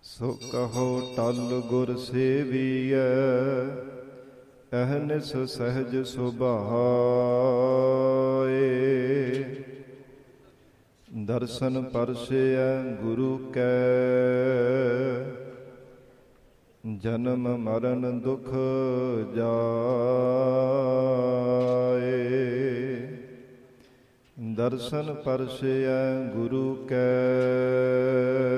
ਸੋ ਕਹੋ ਟਲ ਗੁਰ ਸੇਵੀਐ, ਅਹਨਿਸ ਸਹਿਜ ਸੁਭਾਏ। ਦਰਸ਼ਨ ਪਰਸੈ ਗੁਰੂ ਕੈ, ਜਨਮ ਮਰਨ ਦੁਖ ਜਾਏ। ਦਰਸ਼ਨ ਪਰਸੈ ਗੁਰੂ ਕੈ,